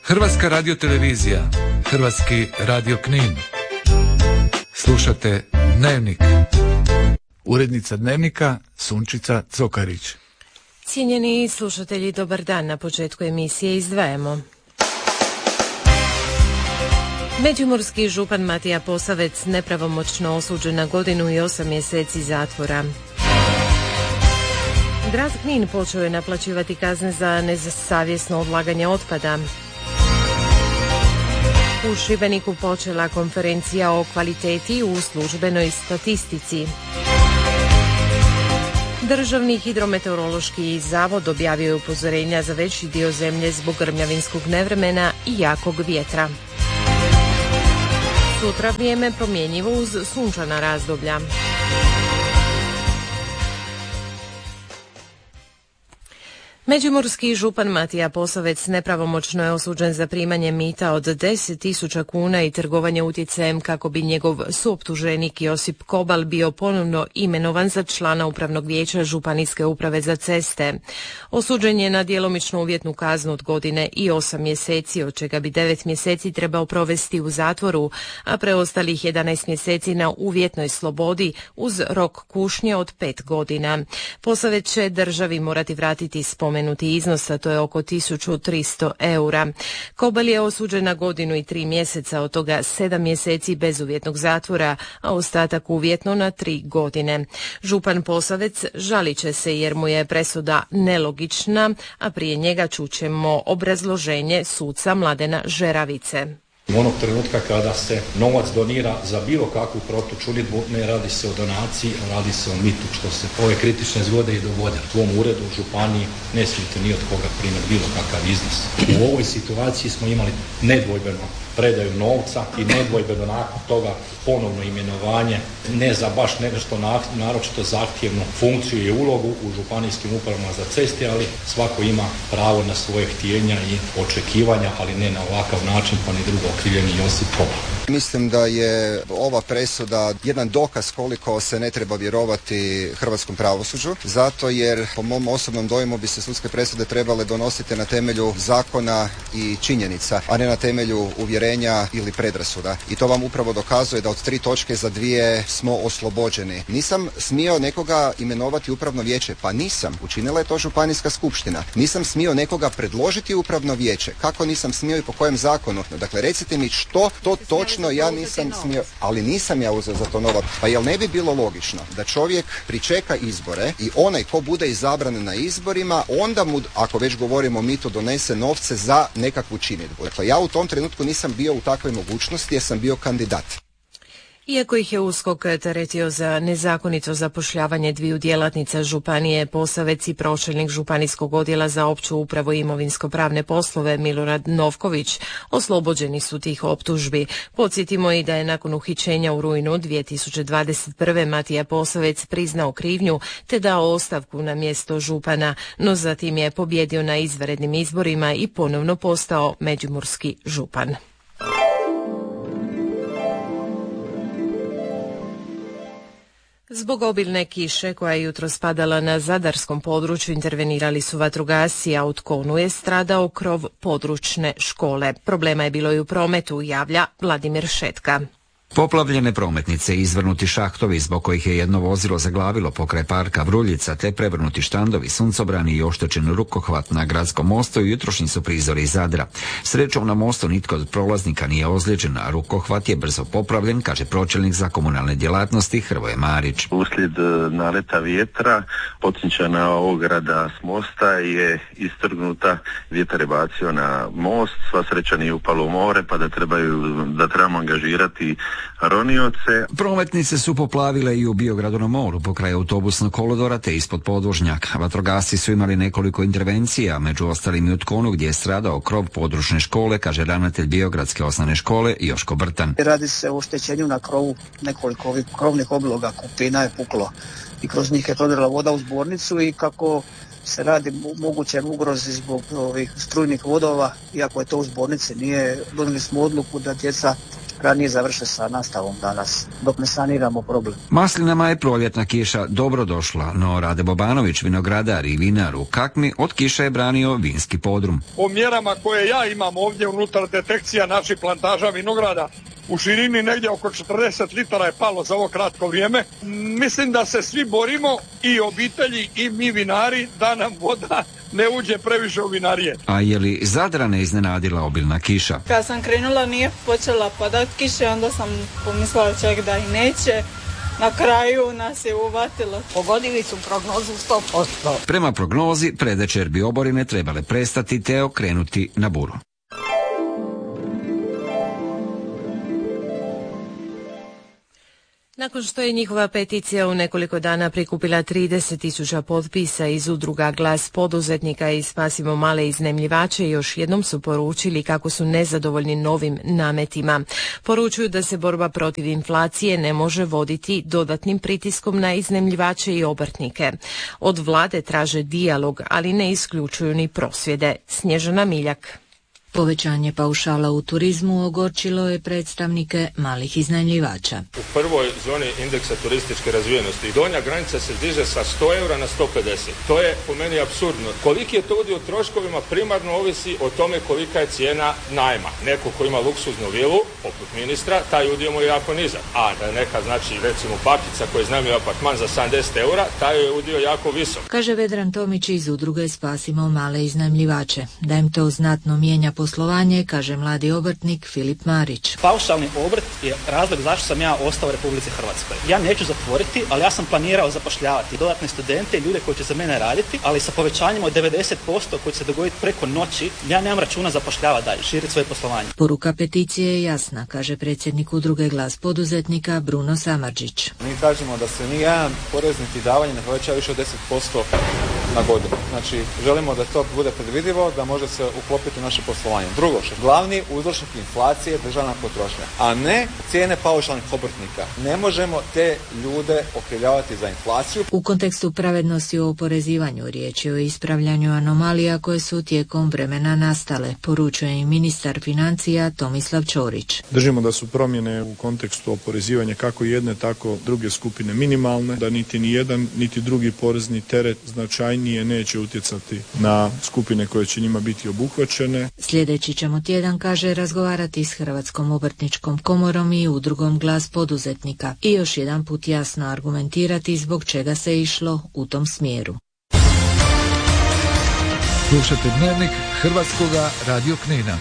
Hrvatska radiotelevizija, Hrvatski radio Knin. Slušate Dnevnik. Urednica Dnevnika Sunčica Cokarić. Cijenjeni slušatelji, dobar dan. Na početku emisije izdvajamo. Međimurski župan Matija Posavec nepravomoćno osuđen na 1 godinu i 8 mjeseci zatvora. Grad Knin počeo je naplaćivati kazne za nesavjesno odlaganje otpada. U Šibeniku počela konferencija o kvaliteti u službenoj statistici. Državni hidrometeorološki zavod objavio je upozorenja za veći dio zemlje zbog grmljavinskog nevremena i jakog vjetra. Sutra vrijeme promjenjivo uz sunčana razdoblja. Međimurski župan Matija Posavec nepravomoćno je osuđen za primanje mita od 10.000 kuna i trgovanje utjecajem kako bi njegov suoptuženik Josip Kobal bio ponovno imenovan za člana Upravnog vijeća Županijske uprave za ceste. Osuđen je na djelomičnu uvjetnu kaznu od 1 godine i 8 mjeseci, od čega bi 9 mjeseci trebao provesti u zatvoru, a preostalih 11 mjeseci na uvjetnoj slobodi uz rok kušnje od 5 godina. Posavec će državi morati vratiti spomenuti iznosa, to je oko 1.300 eura. Kobal je osuđen na 1 godinu i 3 mjeseca, od toga 7 mjeseci bezuvjetnog zatvora, a ostatak uvjetno na 3 godine. Župan Posavec žalit će se jer mu je presuda nelogična, a prije njega čućemo obrazloženje suca Mladena Žeravice. Onog trenutka kada se novac donira za bilo kakvu protučinidbu, ne radi se o donaciji, radi se o mitu, što se ove kritične zgode i dogode. U ovom uredu u županiji ne smijete ni od koga primiti bilo kakav iznos. U ovoj situaciji smo imali nedvojbeno predaju novca i nedvojbeno nakon toga ponovno imenovanje, ne za baš nešto naročito zahtjevnu funkciju i ulogu u županijskim upravama za ceste, ali svako ima pravo na svoje htjenja i očekivanja, ali ne na ovakav način, pa ni drugo okrivljeni Josip Kobal. Mislim da je ova presuda jedan dokaz koliko se ne treba vjerovati hrvatskom pravosuđu, zato jer po mom osobnom dojmu bi se sudske presude trebale donositi na temelju zakona i činjenica, a ne na temelju uvjerenja ili predrasuda. I to vam upravo dokazuje da od 3 točke za 2 smo oslobođeni. Nisam smio nekoga imenovati upravno vijeće, pa nisam. Učinila je to županijska skupština. Nisam smio nekoga predložiti upravno vijeće. Kako nisam smio i po kojem zakonu? Dakle, recite mi što to točno ja nisam smio, ali nisam ja uzeo za to novac. Pa jel ne bi bilo logično da čovjek pričeka izbore i onaj ko bude izabran na izborima, onda mu, ako već govorimo o mitu, donese novce za nekakvu činidbu. Dakle, ja u tom trenutku nisam bio u takvoj mogućnosti jer sam bio kandidat. Iako ih je USKOK teretio za nezakonito zapošljavanje 2 djelatnica županije, Posavec i pročelnik županijskog odjela za opću upravu i imovinsko-pravne poslove Milorad Novković oslobođeni su tih optužbi. Podsjetimo i da je nakon uhićenja u rujnu 2021. Matija Posavec priznao krivnju te dao ostavku na mjesto župana, no zatim je pobjedio na izvanrednim izborima i ponovno postao međimurski župan. Zbog obilne kiše koja je jutros padala na zadarskom području intervenirali su vatrogasci, a u Tkonu je stradao krov područne škole. Problema je bilo i u prometu, javlja Vladimir Šetka. Poplavljene prometnice i izvrnuti šahtovi zbog kojih je jedno vozilo zaglavilo pokraj parka Vruljica, te prevrnuti štandovi, suncobrani i oštećen rukohvat na gradskom mostu jutrošnji su prizori iz Zadra. Srećom na mostu nitko od prolaznika nije ozlijeđen, a rukohvat je brzo popravljen, kaže pročelnik za komunalne djelatnosti Hrvoje Marić. Uslijed naleta vjetra potcinčana ograda s mosta je istrgnuta, vjetar je bacio na most, sva sreća nije upalo u more, pa da trebamo angažirati ronioce. Prometnice su poplavile i u Biogradu na moru pokraj autobusnog kolodvora te ispod podvožnjaka. Vatrogasci su imali nekoliko intervencija, među ostalim i u Tkonu gdje je stradao krov područne škole, kaže ravnatelj Biogradske osnovne škole Joško Brtan. Radi se o oštećenju na krovu, nekoliko ovih krovnih obiloga kupina je puklo i kroz njih je prodrla voda u zbornicu i kako se radi moguće ugrozi zbog ovih strujnih vodova, iako je to u zbornici, donijeli smo odluku da djeca grad nije završen sa nastavom danas, dok ne saniramo problem. Maslinama je proljetna kiša dobro došla, no Rade Bobanović, vinogradar i vinar u Kakmi, od kiše je branio vinski podrum. Po mjerama koje ja imam ovdje unutar detekcija naših plantaža vinograda, u širini negdje oko 40 litara je palo za ovo kratko vrijeme. Mislim da se svi borimo, i obitelji i mi vinari, da nam voda ne uđe previše u vinarije. A je li Zadrane iznenadila obilna kiša? Kad sam krenula nije počela padat kiše, onda sam pomislila čak da i neće. Na kraju nas je uvatilo. Pogodili su prognozu 100%. Prema prognozi, predvečer bi oborine trebale prestati te okrenuti na buru. Nakon što je njihova peticija u nekoliko dana prikupila 30.000 potpisa iz udruga Glas poduzetnika i Spasimo male iznajmljivače, još jednom su poručili kako su nezadovoljni novim nametima. Poručuju da se borba protiv inflacije ne može voditi dodatnim pritiskom na iznajmljivače i obrtnike. Od vlade traže dijalog, ali ne isključuju ni prosvjede. Snježana Miljak. Povećanje paušala u turizmu ogorčilo je predstavnike malih iznajmljivača. U prvoj zoni indeksa turističke razvijenosti donja granica se diže sa 100 eura na 150. To je po meni apsurdno. Koliki je to udio u troškovima primarno ovisi o tome kolika je cijena najma. Neko ko ima luksuznu vilu, poput ministra, taj udio mu je jako nizak. A neka, znači, recimo bakica koja iznajmljuje apartman za 70 eura, taj je udio jako visok. Kaže Vedran Tomić iz udruge Spasimo male iznajmljivače. Da im to znatno mijenja poslovanje, kaže mladi obrtnik Filip Marić. Paušalni obrt je razlog zašto sam ja ostao u Republici Hrvatskoj. Ja neću zatvoriti, ali ja sam planirao zapošljavati dodatne studente i ljude koji će za mene raditi, ali sa povećanjem od 90% koji će se dogoditi preko noći, ja nemam računa zapošljavati dalje, širiti svoje poslovanje. Poruka peticije je jasna, kaže predsjednik udruge Glas poduzetnika Bruno Samardžić. Mi kažemo da se nijedan porez niti davanje ne poveća više od 10% na godinu. Znači, želimo da to bude predvidivo, da može se uklopiti u naše poslovanje. Drugo, glavni uzročnik inflacije je državna potrošnja, a ne cijene paušalnih obrtnika. Ne možemo te ljude okrivljavati za inflaciju. U kontekstu pravednosti u oporezivanju riječ je o ispravljanju anomalija koje su tijekom vremena nastale, poručuje i ministar financija Tomislav Ćorić. Držimo da su promjene u kontekstu oporezivanja kako jedne, tako druge skupine minimalne, da niti ni jedan, niti drugi porezni teret značajnije neće utjecati na skupine koje će njima biti obuhvaćene. Sljedeći ćemo tjedan, kaže, razgovarati s Hrvatskom obrtničkom komorom i udrugom Glas poduzetnika i još jedan put jasno argumentirati zbog čega se išlo u tom smjeru. Slušate dnevnik Hrvatskoga radio Knina.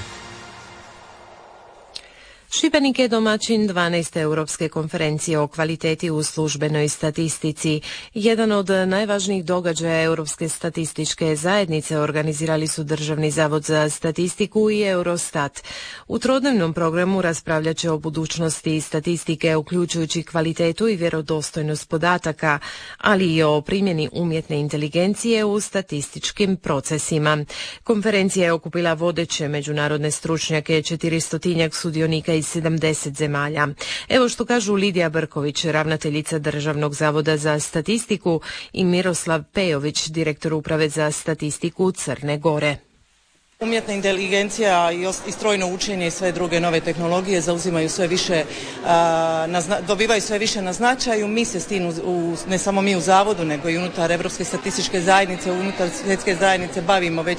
Šibenik je domaćin 12. Europske konferencije o kvaliteti u službenoj statistici. Jedan od najvažnijih događaja Europske statističke zajednice organizirali su Državni zavod za statistiku i Eurostat. U trodnevnom programu raspravljat će o budućnosti statistike, uključujući kvalitetu i vjerodostojnost podataka, ali i o primjeni umjetne inteligencije u statističkim procesima. Konferencija je okupila vodeće međunarodne stručnjake, 400 sudionika iz 70 zemalja. Evo što kažu Lidija Brković, ravnateljica Državnog zavoda za statistiku, i Miroslav Pejović, direktor uprave za statistiku Crne Gore. Umjetna inteligencija i strojno učenje i sve druge nove tehnologije zauzimaju sve više, dobivaju sve više na značaju. Mi se s tim, ne samo mi u zavodu, nego i unutar Europske statističke zajednice, unutar svjetske zajednice bavimo već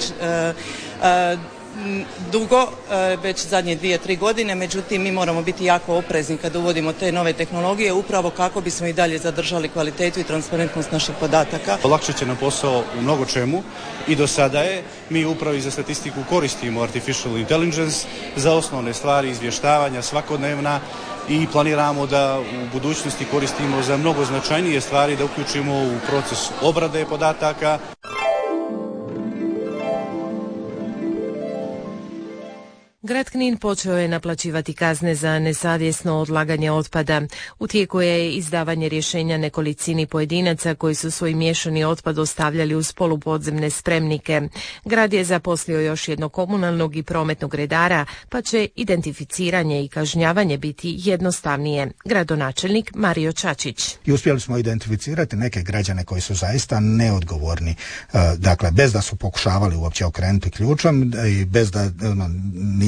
dugo, već zadnje 2-3 godine, međutim mi moramo biti jako oprezni kad uvodimo te nove tehnologije, upravo kako bismo i dalje zadržali kvalitetu i transparentnost naših podataka. Lakše će nam posao u mnogo čemu i do sada je. Mi u upravi za statistiku koristimo artificial intelligence za osnovne stvari, izvještavanja svakodnevna, i planiramo da u budućnosti koristimo za mnogo značajnije stvari, da uključimo u proces obrade podataka. Grad Knin počeo je naplaćivati kazne za nesavjesno odlaganje otpada. U tijeku je izdavanje rješenja nekolicini pojedinaca koji su svoj miješani otpad ostavljali uz polupodzemne spremnike. Grad je zaposlio još jednog komunalnog i prometnog redara, pa će identificiranje i kažnjavanje biti jednostavnije. Gradonačelnik Mario Čačić. I uspjeli smo identificirati neke građane koji su zaista neodgovorni, dakle bez da su pokušavali uopće okrenuti ključom i bez da nije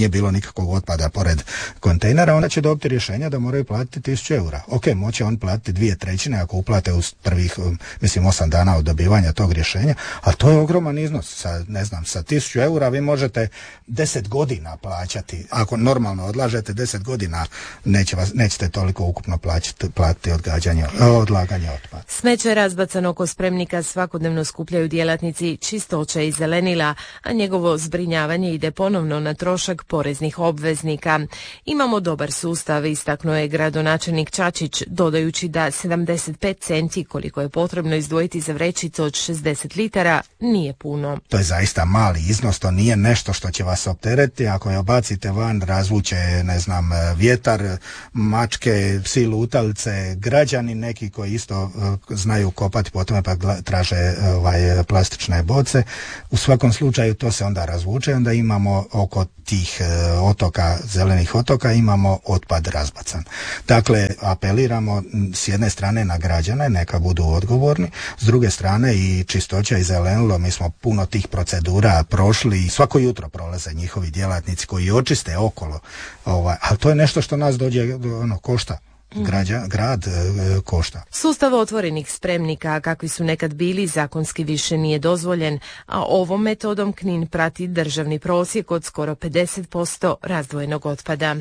bilo nikakvog otpada pored kontejnera, onda će dobiti rješenja da moraju platiti 1000 eura. Ok, moće on platiti 2/3 ako uplate u prvih, 8 dana od dobivanja tog rješenja, ali to je ogroman iznos. Sa 1000 eura vi možete 10 godina plaćati. Ako normalno odlažete 10 godina, nećete toliko ukupno platiti odlaganje otpada. Smeće razbacano oko spremnika svakodnevno skupljaju djelatnici čistoće i zelenila, a njegovo zbrinjavanje ide ponovno na trošak poreznih obveznika. Imamo dobar sustav, istaknuo je gradonačelnik Čačić, dodajući da 75 centi koliko je potrebno izdvojiti za vrećicu od 60 litara nije puno. To je zaista mali iznos, to nije nešto što će vas opteretiti. Ako je obacite van, razvuče, vjetar, mačke, psi lutalice, građani neki koji isto znaju kopati po tome pa traže plastične boce. U svakom slučaju to se onda razvuče, onda imamo oko tih otoka, zelenih otoka, imamo otpad razbacan. Dakle, apeliramo s jedne strane na građane, neka budu odgovorni, s druge strane i čistoća i zelenilo, mi smo puno tih procedura prošli i svako jutro prolaze njihovi djelatnici koji očiste okolo, ali to je nešto što nas košta. Grad košta. Sustav otvorenih spremnika, kakvi su nekad bili, zakonski više nije dozvoljen, a ovom metodom Knin prati državni prosjek od skoro 50% razdvojenog otpada.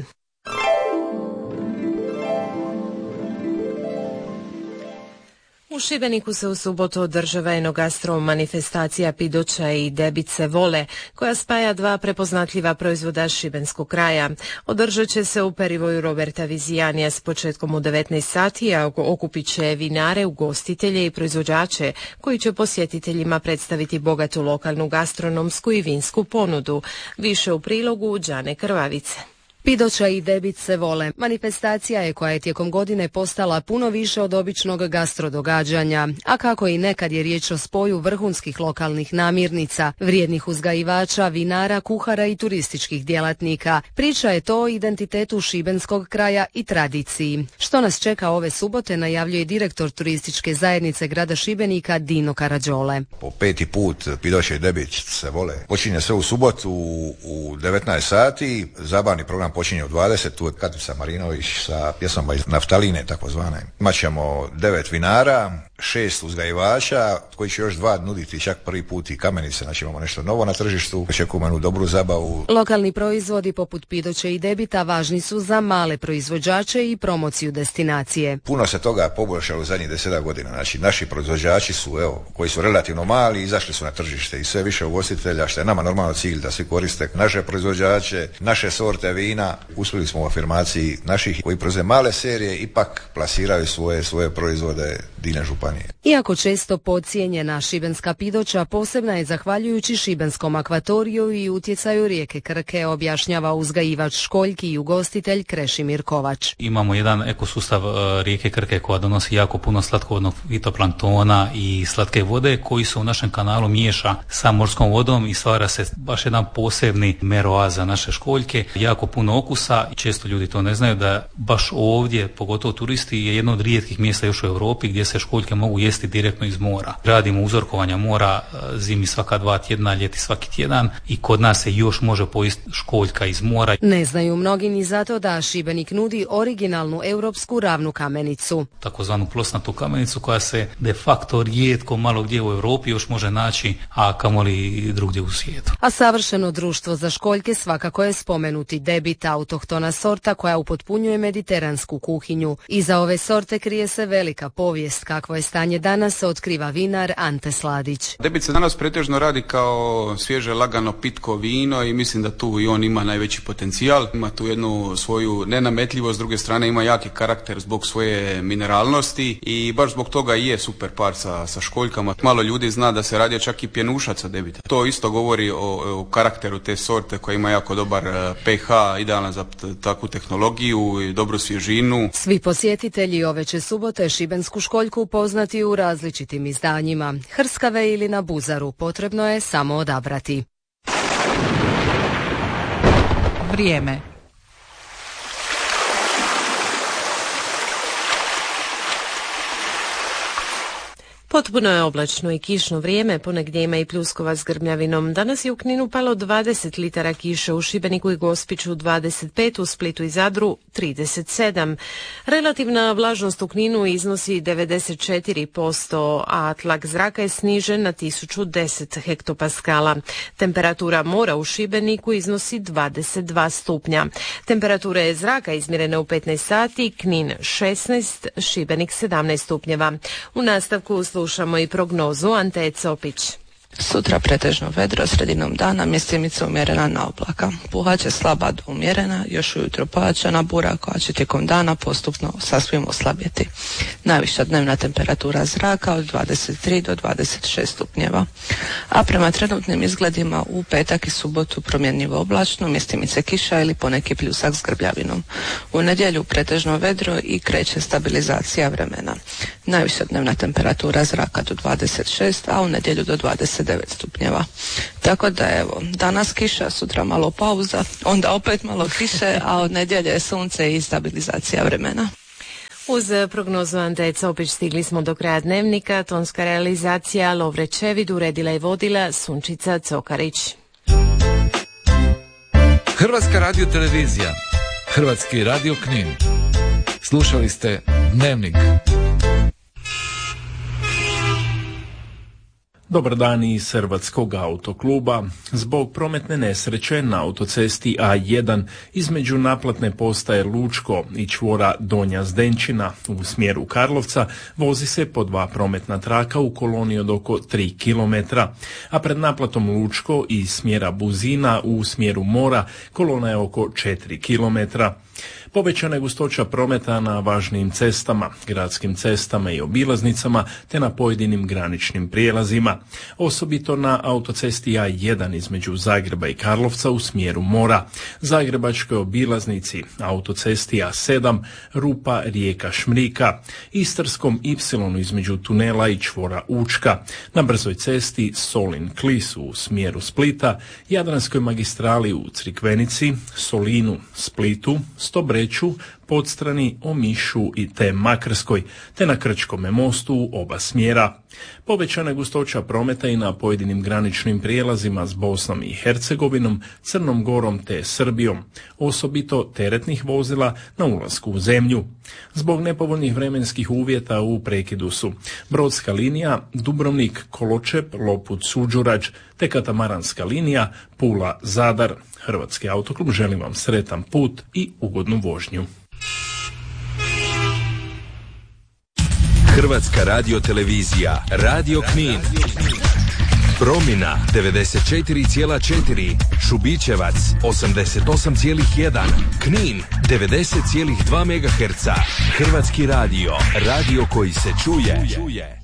U Šibeniku se u subotu održava enogastro manifestacija Pidoća i Debice Vole, koja spaja dva prepoznatljiva proizvoda šibenskog kraja. Održat će se u perivoju Roberta Vizijanija s početkom u 19 sati, a okupit će vinare, ugostitelje i proizvođače koji će posjetiteljima predstaviti bogatu lokalnu gastronomsku i vinsku ponudu. Više u prilogu Đane Krvavice. Pidoća i Debice Vole. Manifestacija je koja je tijekom godine postala puno više od običnog gastrodogađanja, a kako i nekad je riječ o spoju vrhunskih lokalnih namirnica, vrijednih uzgajivača, vinara, kuhara i turističkih djelatnika. Priča je to o identitetu šibenskog kraja i tradiciji. Što nas čeka ove subote najavljuje direktor turističke zajednice grada Šibenika Dino Karađole. Po 5. put Pidoća i Debice Vole počinje sve u subotu u 19 sati, zabavni program počinje u 20, tu je Katica Marinović sa pjesmama iz naftaline takozvane. Imaćemo 9 vinara, 6 uzgajivača, koji će još 2 nuditi čak prvi put i kamenice, znači imamo nešto novo na tržištu, očekujemo jednu dobru zabavu. Lokalni proizvodi poput Pidoće i Debita važni su za male proizvođače i promociju destinacije. Puno se toga poboljšalo u zadnjih 10 godina, znači naši proizvođači su, koji su relativno mali, izašli su na tržište i sve više ugostitelja, što je nama normalno cilj da svi koriste naše proizvođače, naše sorte vina. Uspjeli smo u afirmaciji naših koji proizvode male serije, ipak plasiraju svoje proizvode diljem županije. Iako često podcijenjena šibenska pidoća posebna je zahvaljujući šibenskom akvatoriju i utjecaju rijeke Krke, objašnjava uzgajivač školjki i ugostitelj Krešimir Kovač. Imamo jedan ekosustav rijeke Krke koja donosi jako puno slatkovodnog fitoplanktona i slatke vode koji se u našem kanalu miješa sa morskom vodom i stvara se baš jedan posebni meroaz za naše školjke. Jako puno okusa i često ljudi to ne znaju da baš ovdje, pogotovo turisti, je jedno od rijetkih mjesta još u Europi gdje se školjke mogu jesti direktno iz mora. Radimo uzorkovanja mora zimi svaka 2 tjedna, ljeti svaki tjedan i kod nas se još može pojesti školjka iz mora. Ne znaju mnogi ni zato da Šibenik nudi originalnu europsku ravnu kamenicu. Takozvanu plosnatu kamenicu koja se de facto rijetko malo gdje u Europi još može naći, a kamoli i drugdje u svijetu. A savršeno društvo za školjke svakako je spomenuti Debit, autohtona sorta koja upotpunjuje mediteransku kuhinju. Iza ove sorte krije se velika povijest. Kakvo je stanje danas, otkriva vinar Ante Sladić. Debit se danas pretežno radi kao svježe, lagano, pitko vino i mislim da tu i on ima najveći potencijal. Ima tu jednu svoju nenametljivost, s druge strane ima jaki karakter zbog svoje mineralnosti i baš zbog toga i je super par sa školjkama. Malo ljudi zna da se radi čak i pjenušac od Debita. To isto govori o karakteru te sorte koja ima jako dobar pH, idealan za takvu tehnologiju i dobru svježinu. Svi posjetitelji ove će subote šibensku školjku poznati u različitim izdanjima. Hrskave ili na buzaru, potrebno je samo odabrati. Vrijeme. Potpuno je oblačno i kišno vrijeme, ponegdje ima i pljuskova s grmljavinom. Danas je u Kninu palo 20 litara kiše, u Šibeniku i Gospiću 25, u Splitu i Zadru 37. Relativna vlažnost u Kninu iznosi 94%, a tlak zraka je snižen na 1010 hektopaskala. Temperatura mora u Šibeniku iznosi 22 stupnja. Temperatura je zraka izmjerene u 15 sati, Knin 16, Šibenik 17 stupnjeva. U nastavku slušamo i prognozu Ante Copić. Sutra pretežno vedro, sredinom dana mjestimica umjerena na oblaka. Puhaće slaba do umjerena, još ujutro pojačana bura koja će tijekom dana postupno sasvim oslabjeti. Najviša dnevna temperatura zraka od 23 do 26 stupnjeva. A prema trenutnim izgledima u petak i subotu promjenjivo oblačno, mjestimice kiša ili poneki pljusak s grbljavinom. U nedjelju pretežno vedro i kreće stabilizacija vremena. Najviša dnevna temperatura zraka do 26, a u nedjelju do 29 stupnjeva. Tako da evo, danas kiša, sutra malo pauza, onda opet malo kiše, a od nedjelje sunce i stabilizacija vremena. Uz prognozu Ante Copić stigli smo do kraja dnevnika. Tonska realizacija Lovre Čevid, uredila i vodila Sunčica Cokarić. Hrvatska radiotelevizija, Hrvatski radio Knin. Slušali ste Dnevnik. Dobar dan iz Hrvatskog autokluba. Zbog prometne nesreće na autocesti A1 između naplatne postaje Lučko i čvora Donja Zdenčina u smjeru Karlovca vozi se po 2 prometna traka u koloni od oko 3 km, a pred naplatom Lučko i smjera Buzina u smjeru Mora kolona je oko 4 km. Povećana je gustoća prometa na važnijim cestama, gradskim cestama i obilaznicama te na pojedinim graničnim prijelazima, osobito na autocesti A1 između Zagreba i Karlovca u smjeru Mora, Zagrebačkoj obilaznici, autocesti A7, Rupa Rijeka Šmrika, Istarskom Y između tunela i čvora Učka, na brzoj cesti Solin Klis u smjeru Splita, Jadranskoj magistrali u Crikvenici, Solinu, Splitu, Stobreću, Podstrani, Omišu i te Makarskoj, te na Krčkome mostu u oba smjera. Povećana je gustoća prometa i na pojedinim graničnim prijelazima s Bosnom i Hercegovinom, Crnom Gorom te Srbijom, osobito teretnih vozila na ulasku u zemlju. Zbog nepovoljnih vremenskih uvjeta u prekidu su brodska linija Dubrovnik, Koločep, Lopud, Suđurađ, te katamaranska linija Pula, Zadar. Hrvatski autoklub želi vam sretan put i ugodnu vožnju. Hrvatska radiotelevizija, Radio Knin. Promina 94,4, Šubićevac 88,1, Knin 90,2 MHz. Hrvatski radio, radio koji se čuje.